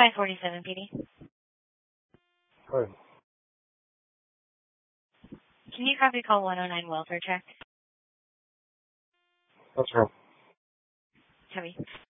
547 PD. Good. Can you copy call 109 welfare check? That's right. Heavy.